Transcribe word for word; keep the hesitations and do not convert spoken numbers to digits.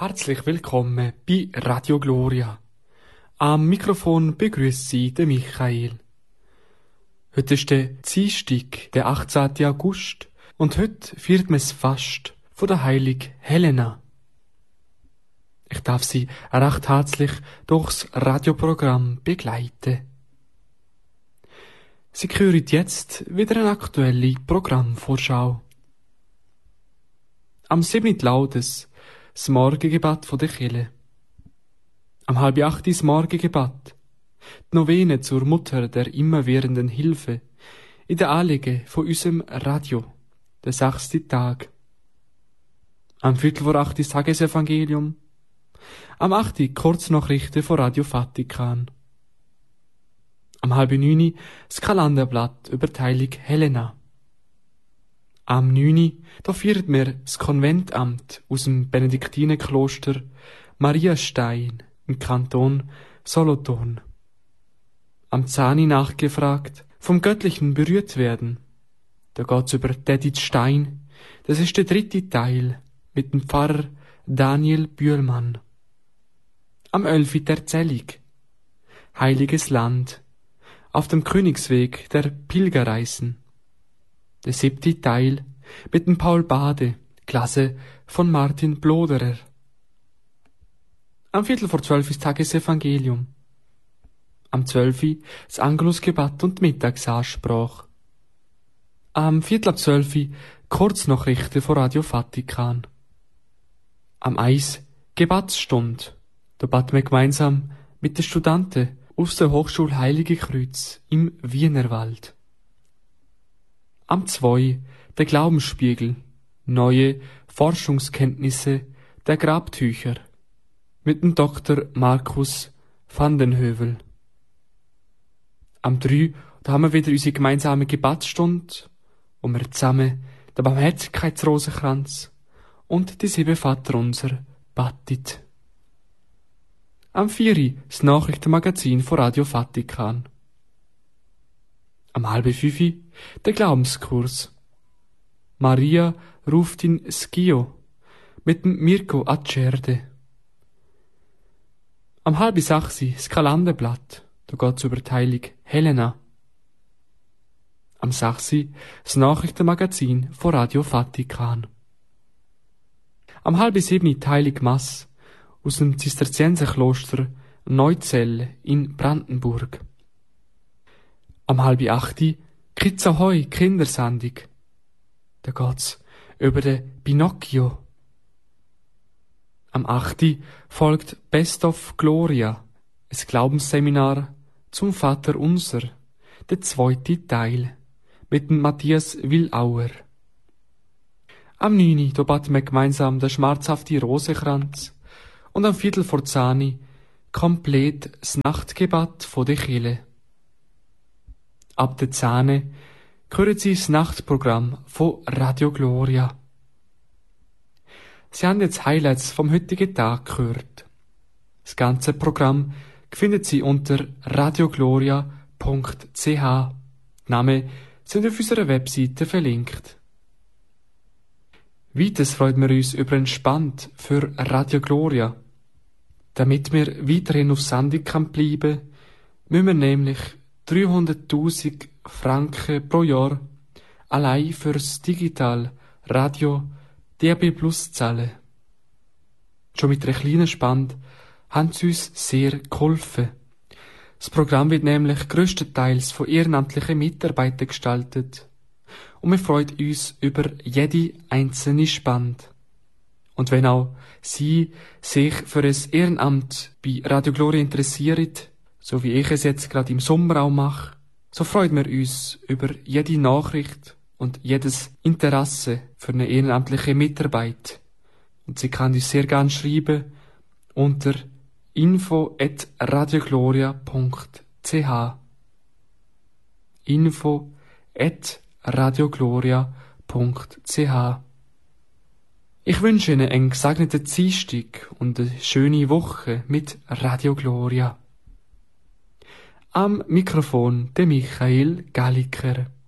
Herzlich willkommen bei Radio Gloria. Am Mikrofon begrüßt Sie der Michael. Heute ist der Dienstag, der achtzehnten August, und heute feiert man das Fast von der Heiligen Helena. Ich darf Sie recht herzlich durchs Radioprogramm begleiten. Sie hören jetzt wieder eine aktuelle Programmvorschau. Am siebten Laudes das Morgengebet von der Kirche. Am halb acht das Morgengebet. Die Novene zur Mutter der immerwährenden Hilfe. In der Anliegen von unserem Radio. Der sechste Tag. Am viertel vor acht das Tagesevangelium. Am acht Kurznachrichten von Radio Vatikan. Am halb neun das Kalenderblatt über die Heilige Helena. Am neun da feiert wir das Konventamt aus dem Benediktinenkloster Mariastein im Kanton Solothurn. Am zehn nachgefragt vom Göttlichen berührt werden. Da geht's über Edith Stein. Das ist der dritte Teil mit dem Pfarrer Daniel Bühlmann. Am elf die Erzählung Heiliges Land auf dem Königsweg der Pilgerreisen. Der siebte Teil mit dem Paul Bade, Klasse von Martin Bloderer. Am viertel vor zwölf ist Tagesevangelium. Am zwölf das Angelusgebet und Mittagsansprache. Am viertel ab zwölf Kurznachrichten von Radio Vatikan. Am eins Gebetsstunde. Da beten wir gemeinsam mit den Studenten aus der Hochschule Heilige Kreuz im Wienerwald. Am zwei der Glaubensspiegel, neue Forschungskenntnisse der Grabtücher mit dem Doktor Markus van den Heuvel. Am drei da haben wir wieder unsere gemeinsame Gebetsstunde, wo wir zusammen den Barmherzigkeitsrosenkranz und die sieben Vaterunser beten. Am vier das Nachrichtenmagazin von Radio Vatikan. Am halb fünf der Glaubenskurs. Maria ruft in Schio mit dem Mirko Acerde. Am halb sechs das Kalenderblatt. Da geht's über die Heilige Helena. Am sechs das Nachrichtenmagazin von Radio Vatikan. Am halb sieben die Heilige Mass aus dem Zisterzienserkloster Neuzell in Brandenburg. Am halb acht Kids Ahoi Kindersendung. Da geht's über den Pinocchio. Am acht folgt Best of Gloria, ein Glaubensseminar zum Vater Unser, der zweite Teil, mit dem Matthias Willauer. Am neun da beten wir gemeinsam den schmerzhaften Rosenkranz und am viertel vor zehn komplett das Nachtgebet von der Kirche. Ab der zehn hören Sie das Nachtprogramm von Radio Gloria. Sie haben jetzt Highlights vom heutigen Tag gehört. Das ganze Programm finden Sie unter radiogloria punkt c h. Die Namen sind auf unserer Webseite verlinkt. Weiters freuen wir uns über ein Spand für Radio Gloria. Damit wir weiterhin auf Sendung kann bleiben, müssen wir nämlich dreihunderttausend Franken pro Jahr allein fürs Digital Radio D A B Plus zahlen. Schon mit einer kleinen Spende haben sie uns sehr geholfen. Das Programm wird nämlich grösstenteils von ehrenamtlichen Mitarbeitern gestaltet und wir freuen uns über jede einzelne Spende. Und wenn auch Sie sich für ein Ehrenamt bei Radio Gloria interessieren, so wie ich es jetzt gerade im Sommer auch mache, so freuen wir uns über jede Nachricht und jedes Interesse für eine ehrenamtliche Mitarbeit. Und Sie kann uns sehr gern schreiben unter info at radiogloria punkt c h. info at radiogloria punkt c h. Ich wünsche Ihnen einen gesegneten Dienstag und eine schöne Woche mit Radio Gloria. Am Mikrofon der Michael Galliker.